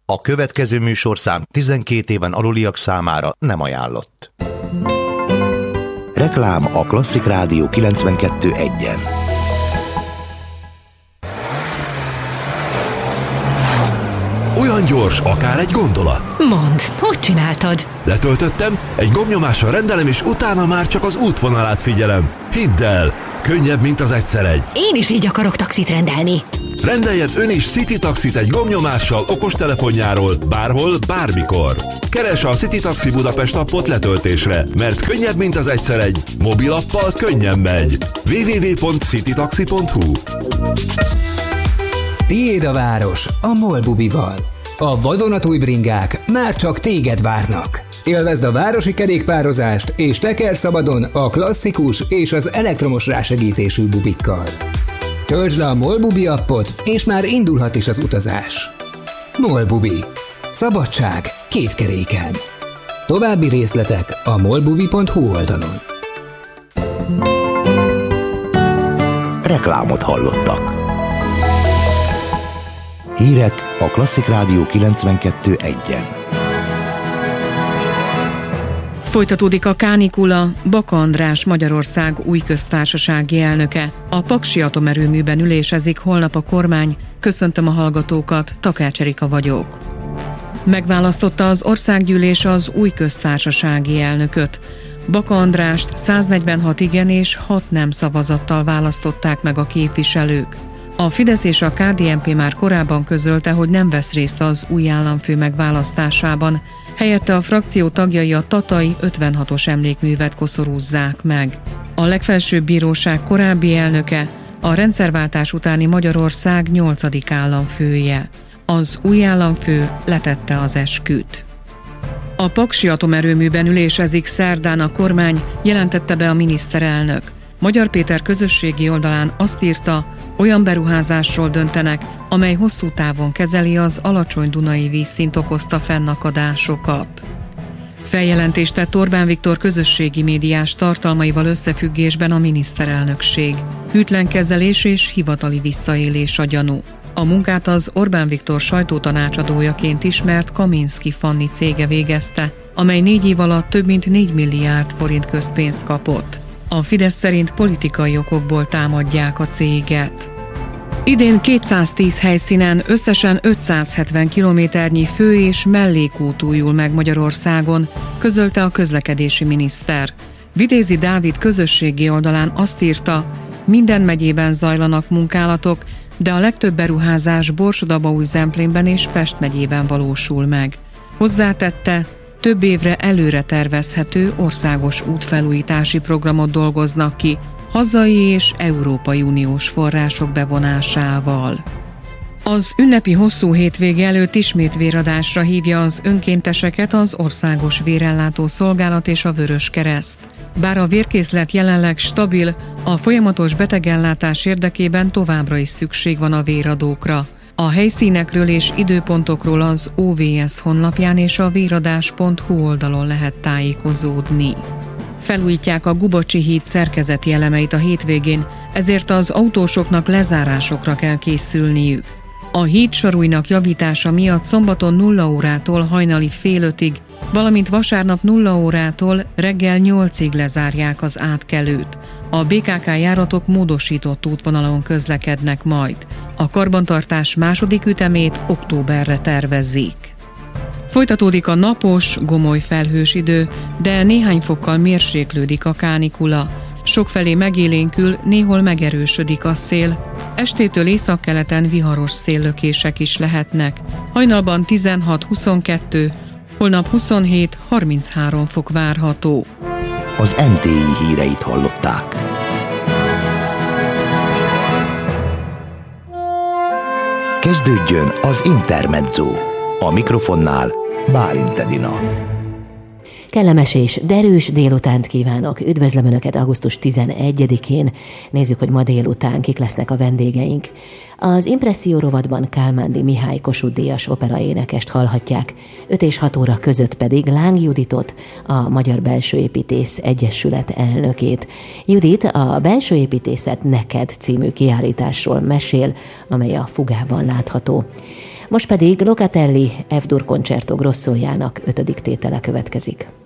A következő műsorszám 12 éven aluliak számára nem ajánlott. Reklám a Klasszik Rádió 92.1-en. Olyan gyors, akár egy gondolat. Mondd, hogy csináltad? Letöltöttem, egy gombnyomással rendelem, és utána már csak az útvonalát figyelem. Hidd el, könnyebb, mint az egyszer egy. Én is így akarok taxit rendelni. Rendeljen ön is City Taxit egy gombnyomással okostelefonjáról, bárhol, bármikor. Keresse a City Taxi Budapest appot letöltésre, mert könnyebb, mint az egyszer egy. Mobilappal könnyen megy. www.citytaxi.hu. Tiéd a város a MOL Bubival. A vadonatúj bringák már csak téged várnak. Élvezd a városi kerékpározást és teker szabadon a klasszikus és az elektromos rásegítésű bubikkal. Töltsd le a MOL Bubi appot, és már indulhat is az utazás. MOL Bubi. Szabadság két keréken. További részletek a molbubi.hu oldalon. Reklámot hallottak. Hírek a Klasszik Rádió 92.1-en. Folytatódik a kánikula. Baka András Magyarország új köztársasági elnöke. A Paksi atomerőműben ülésezik holnap a kormány. Köszöntöm a hallgatókat, Takács Erika vagyok. Megválasztotta az országgyűlés az új köztársasági elnököt. Baka Andrást 146 igen és 6 nem szavazattal választották meg a képviselők. A Fidesz és a KDNP már korábban közölte, hogy nem vesz részt az új államfő megválasztásában. Helyette a frakció tagjai a tatai 56-os emlékművet koszorúzzák meg. A legfelsőbb bíróság korábbi elnöke, a rendszerváltás utáni Magyarország 8. államfője. Az új államfő letette az esküt. A Paksi atomerőműben ülésezik szerdán a kormány, jelentette be a miniszterelnök. Magyar Péter közösségi oldalán azt írta, olyan beruházásról döntenek, amely hosszú távon kezeli az alacsony dunai vízszint okozta fennakadásokat. Feljelentést tett Orbán Viktor közösségi médiás tartalmaival összefüggésben a miniszterelnökség. Hűtlen kezelés és hivatali visszaélés a gyanú. A munkát az Orbán Viktor sajtótanácsadójaként ismert Kaminski Fanni cége végezte, amely 4 év alatt több mint 4 milliárd forint közpénzt kapott. A Fidesz szerint politikai okokból támadják a céget. Idén 210 helyszínen összesen 570 kilométernyi fő- és mellékút újul meg Magyarországon, közölte a közlekedési miniszter. Vitézi Dávid közösségi oldalán azt írta, minden megyében zajlanak munkálatok, de a legtöbb beruházás Borsod-Abaúj-Zemplénben és Pest megyében valósul meg. Hozzátette, több évre előre tervezhető országos útfelújítási programot dolgoznak ki, hazai és Európai Uniós források bevonásával. Az ünnepi hosszú hétvége előtt ismét véradásra hívja az önkénteseket az Országos Vérellátó Szolgálat és a Vöröskereszt. Bár a vérkészlet jelenleg stabil, a folyamatos betegellátás érdekében továbbra is szükség van a véradókra. A helyszínekről és időpontokról az OVS honlapján és a véradás.hu oldalon lehet tájékozódni. Felújítják a Gubocsi híd szerkezeti elemeit a hétvégén, ezért az autósoknak lezárásokra kell készülniük. A híd sarújnak javítása miatt szombaton 0 órától hajnali fél 5-ig, valamint vasárnap 0 órától reggel 8-ig lezárják az átkelőt. A BKK járatok módosított útvonalon közlekednek majd. A karbantartás második ütemét októberre tervezzik. Folytatódik a napos, gomoly felhős idő, de néhány fokkal mérséklődik a kánikula. Sokfelé megélénkül, néhol megerősödik a szél. Estétől északkeleten viharos széllökések is lehetnek. Hajnalban 16-22, holnap 27-33 fok várható. Az NTI híreit hallották. Kezdődjön az Intermezzo. A mikrofonnál Bálint Edina. Kellemes és derűs délutánt kívánok. Üdvözlöm Önöket augusztus 11-én. Nézzük, hogy ma délután kik lesznek a vendégeink. Az Impresszió rovatban Kálmándi Mihály Kossuth-díjas operaénekest hallhatják. 5 és 6 óra között pedig Láng Juditot, a Magyar Belsőépítész Egyesület elnökét. Judit a Belső építészet neked című kiállításról mesél, amely a Fugában látható. Most pedig Locatelli F-dur Concerto Grossójának 5. tétele következik.